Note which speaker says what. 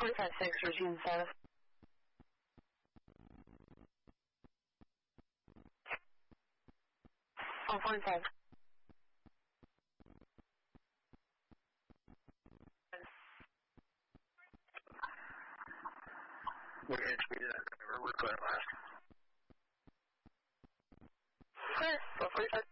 Speaker 1: 45-6, Regina South. On 45.
Speaker 2: We're going to tweet that. We're clear last.
Speaker 1: Clear. 45.